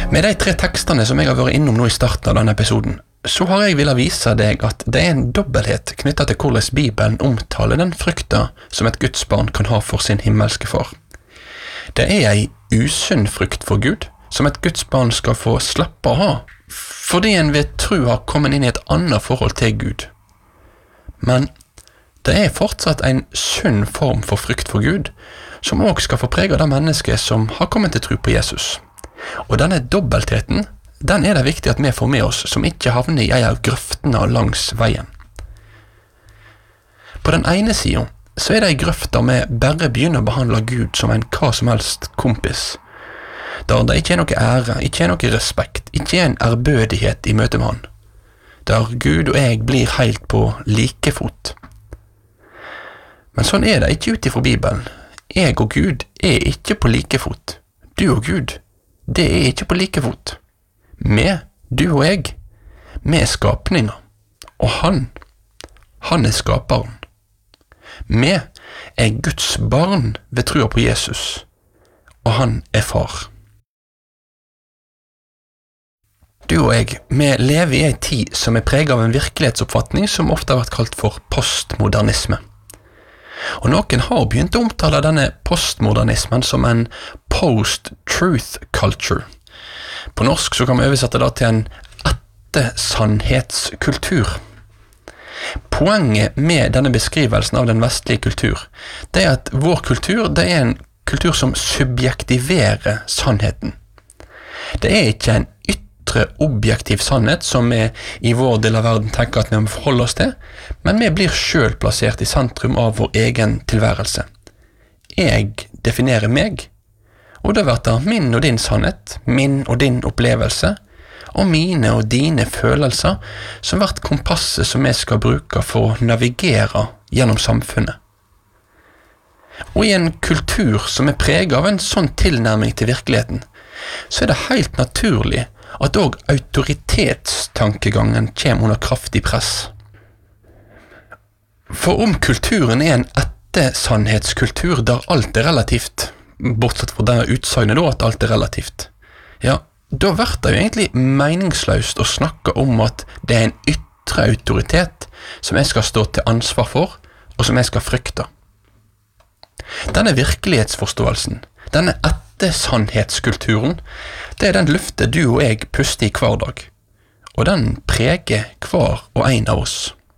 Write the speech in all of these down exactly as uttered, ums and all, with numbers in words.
Med de tre tekstene som jeg har vært innom nå i starten av denne episoden, så har jeg villet vise deg at det er en dobbelthet knyttet til hvordan Bibelen omtaler den frykta som et Guds barn kan ha for sin himmelske far. Det er ei usunn frykt for Gud, som et Guds barn skal få slappe å ha, fordi en ved tro har kommet inn i et annet forhold til Gud. Men det er fortsatt en sunn form for frykt for Gud, som også skal få prege det mennesket som har kommet til tro på Jesus. Og denne dobbeltheten, den er det viktig at vi får med oss, som ikke havner i en av grøftene langs veien. På den ene siden, så er det en grøft der vi bare begynner å behandle Gud som en hva som helst kompis, der det ikke er noe ære, ikke er noe respekt, ikke er en ærbødighet i møte med han, der Gud og jeg blir helt på like fot. Men sånn er det ikke ut ifra Bibelen. Jeg og Gud er ikke på like fot. Du og Gud, det er ikke på like fot. Vi, du og jeg, vi er skapninger, og han, han er skaperen. Vi er Guds barn ved trua på Jesus, og han er far. Du og jeg, vi lever i en tid som er preget av en virkelighetsoppfatning som ofte har vært kalt for postmodernisme. Og noen har begynt å omtale denne postmodernismen som en post-truth culture. På norsk så kan vi oversette det til en ettersannhetskultur. Poenget med denne beskrivelsen av den vestlige kultur, det er at vår kultur, det er en kultur som subjektiverer sannheten. Det er ikke en ytre objektiv sannhet som vi i vår del av verden tenker at vi må forholde oss til, men vi blir selv plassert i sentrum av vår egen tilværelse. Jeg definerer meg, og det blir min og din sannhet, min og din opplevelse, og mine og dine følelser som blir kompasset som vi skal bruke for å navigere gjennom samfunnet. Og i en kultur som er preget av en sånn tilnærming til virkeligheten, så er det helt naturlig at også autoritetstankegangen kommer under kraftig press. For om kulturen er en ettersannhetskultur der alt er relativt, bortsett fra denne utsagnet da at alt er relativt, ja, da blir det jo egentlig meningsløst å snakke om at det er en ytre autoritet som jeg skal stå til ansvar for, og som jeg skal frykte. Denne virkelighetsforståelsen, denne ettersannhetskulturen, det er den lufte du og jeg puster i hver dag, og den preger hver og en av oss.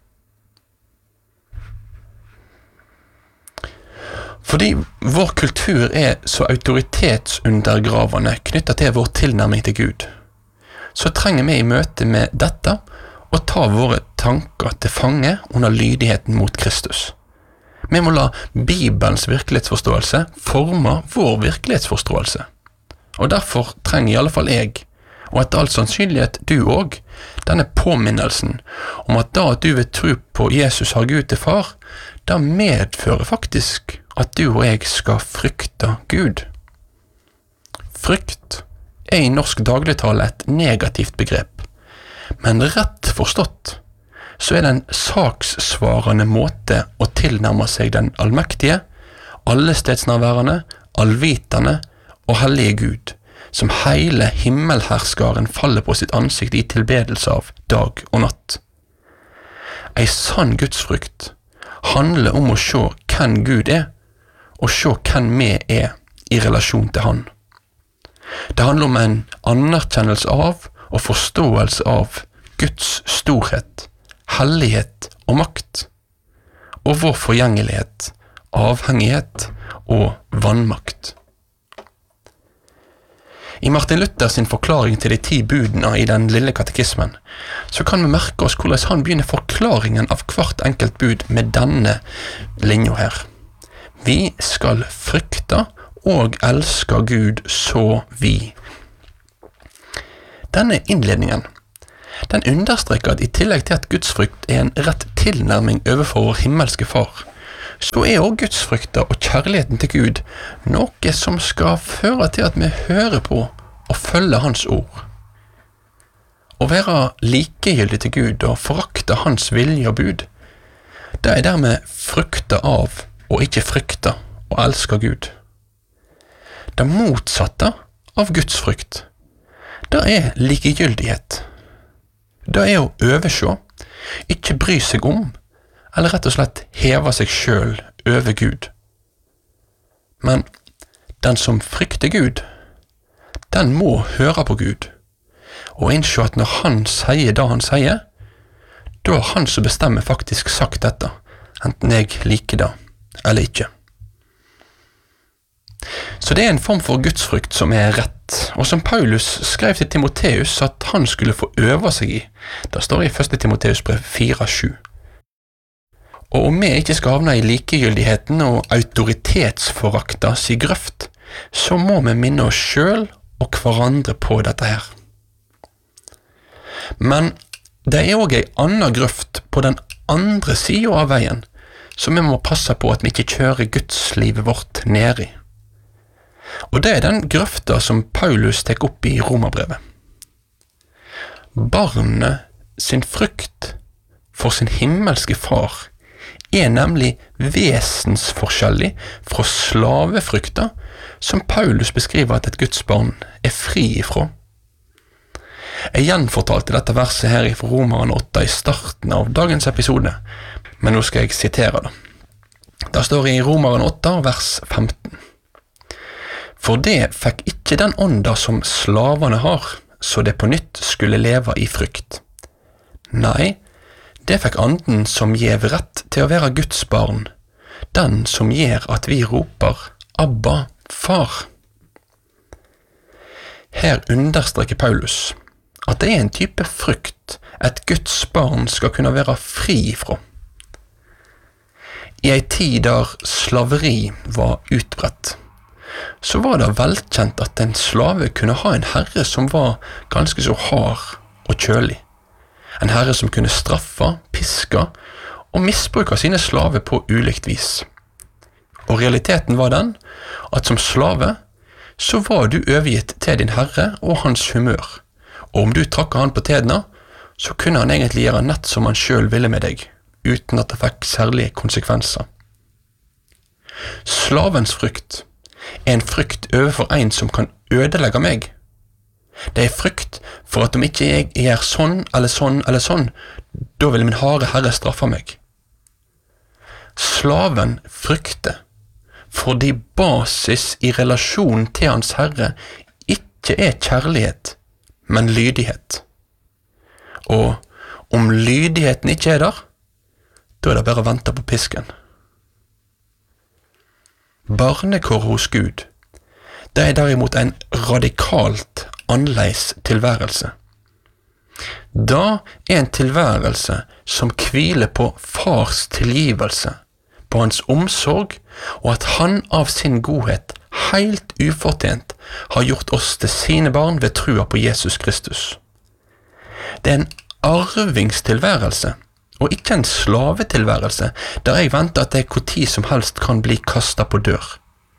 Fordi vår kultur er så autoritetsundergravende knyttet til vår tilnærming til Gud, så trenger vi i møte med dette å ta våre tanker til fange under lydigheten mot Kristus. Vi må la Bibelens virkelighetsforståelse forme vår virkelighetsforståelse. Og derfor trenger i alle fall jeg, og etter all sannsynlighet du også, denne påminnelsen om at da at du vil tro på Jesus har Gud til far, da medfører faktisk at du og jeg skal frykte Gud. Frykt er i norsk dagligtale et negativt begrep, men rett forstått så er det en sakssvarende måte å tilnærme seg den allmektige, allestedsnærværende, allvitende og hellige Gud, som hele himmelherskaren faller på sitt ansikt i tilbedelse av dag og natt. Ei sann gudsfrykt handler om å se hvem Gud er, og se hvem vi er i relasjon til han. Det handler om en anerkjennelse av og forståelse av Guds storhet, hellighet og makt, og vår forgjengelighet, avhengighet og vannmakt. I Martin Luther sin forklaring til de ti budene i den lille katekismen, så kan vi merke oss hvordan han begynner forklaringen av hvert enkelt bud med denne linja her. Vi skal frykte og elske Gud så vi. Denne innledningen, den understreker at i tillegg til at gudsfrykt er en rett tilnærming overfor vår himmelske far, så er også gudsfrykta og kjærligheten til Gud noe som skal føre til at vi hører på og følger hans ord. Å være likegyldig til Gud og forakte hans vilje og bud, det er dermed frykta av og ikke frykta og elsker Gud. Det motsatte av gudsfrykt, Det er likegyldighet. Det er å oversjå, ikke bry seg om, eller rett og slett heve seg selv over Gud. Men den som frykter Gud, den må høre på Gud, og innse at når han sier det han sier, da er han som bestemmer faktisk sagt dette, enten jeg liker det eller ikke. Så det er en form for gudsfrykt som er rett, og som Paulus skrev til Timoteus at han skulle få øve seg i. Det står i første Timoteus brev fire sju. Og om vi ikke skal havne i likegyldigheten og autoritetsforakta si grøft, så må vi minne oss selv og hverandre på dette her. Men det er også en annen grøft på den andre siden av veien, så vi må passe på at vi ikke kjører gudslivet vårt ned i. Og det er den grøfta som Paulus tek opp i Romerbrevet. Barnet sin frykt for sin himmelske far er nemlig vesensforskjellig fra slavefrykta som Paulus beskriver at et gudsbarn er fri ifra. Jeg gjenfortalte dette verset her fra Romerne åtte i starten av dagens episode, men nå skal jeg sitere det. Det står i Romerne åtte, vers femten. For det fikk ikke den ånda som slavene har, så det på nytt skulle leve i frykt. Nei, det fikk anden som gjev rett til å være Guds barn, den som gjør at vi roper Abba, far. Her understreker Paulus at det er en type frykt et Guds barn skal kunne være fri ifra. I ei tid der slaveri var utbredt, så var det velkjent at en slave kunne ha en herre som var ganske så hard og kjølig. En herre som kunne straffe, piske og misbruke sine slave på ulikt vis. Og realiteten var den at som slave så var du overgitt til din herre og hans humør. Og om du trakk han på tedene, så kunne han egentlig gjøre nett som han selv ville med deg, uten at det fikk særlige konsekvenser. Slavens frykt er en frykt overfor en som kan ødelegge meg. Det er frykt for at om ikke jeg gjør sånn eller sånn eller sånn, da vil min harde herre straffe meg. Slaven frykter fordi basis i relasjon til hans herre ikke er kjærlighet, men lydighet. Og om lydigheten ikke er der, da er det bare å vente på pisken. Barnekår hos Gud, det er derimot en radikalt annerledes tilværelse. Da er en tilværelse som hviler på fars tilgivelse, på hans omsorg, og at han av sin godhet helt ufortjent har gjort oss til sine barn ved trua på Jesus Kristus. Det er en arvingstilværelse, og ikke en slavetilværelse, der jeg venter at det hvor tid som helst kan bli kastet på dør.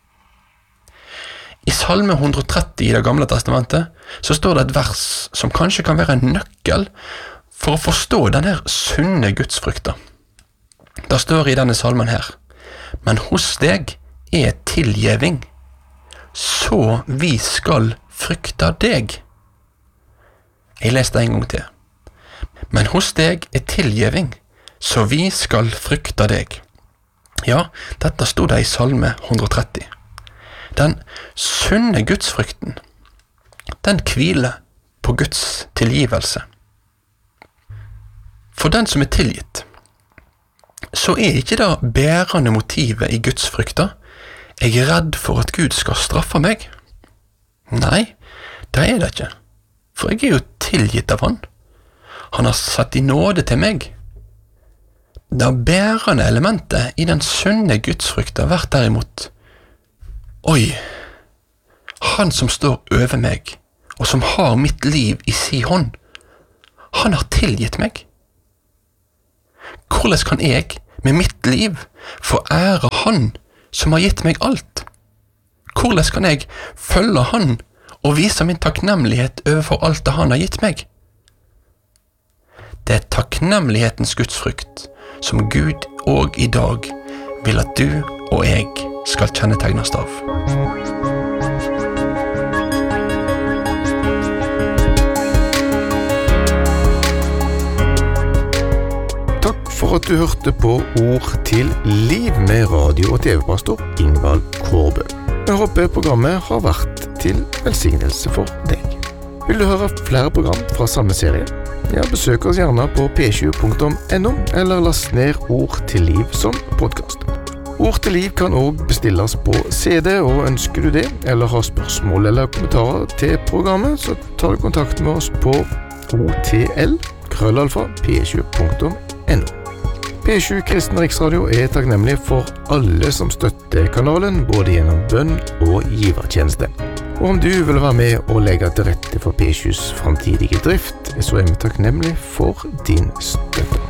I Salme one thirty i det gamle testamentet, så står det et vers som kanskje kan være en nøkkel for å forstå denne sunne gudsfrykta. Det står i denne salmen her, men hos deg er tilgjeving, så vi skal frykte deg. Jeg leste en gang til. Men hos deg er tilgjeving, så vi skal frykte deg. Ja, dette stod det i Salme one thirty. Den sunne gudsfrykten, den hviler på Guds tilgivelse. For den som er tilgitt, så er ikke det bærende motivet i gudsfrykta jeg er redd for at Gud skal straffe meg. Nei, det er det ikke, for jeg er jo tilgitt av han. Han har satt i nåde til meg. Det bærende elementet i den sunne gudsfrykta vært derimot, oi, han som står over meg, og som har mitt liv i si hånd, han har tilgitt meg. Hvordan kan jeg, med mitt liv, få ære han som har gitt meg alt? Hvordan kan jeg følge han og vise min takknemlighet overfor alt det han har gitt meg? Det er takknemlighetens gudsfrykt som Gud og i dag vil at du og jeg skal kjennetegnes av. for at du hørte på Ord til liv med radio- og tv-pastor Ingvald Kårbø. Jeg håper programmet har vært til velsignelse for deg. Vil du høre flere program fra samme serie? Ja, besøk oss gjerne på p sju punktum n o eller last ned Ord til liv som podcast. Ord til liv kan også bestilles på C D, og ønsker du det, eller har spørsmål eller kommentarer til programmet, så tar du kontakt med oss på otl krøllalfa p sju punktum n o. P sju Kristen Riksradio er takknemlig for alle som støtter kanalen, både gjennom bønn og givertjeneste. Og om du vil være med og legge til rette for P sjus framtidige drift, så er vi takknemlig for din støtte.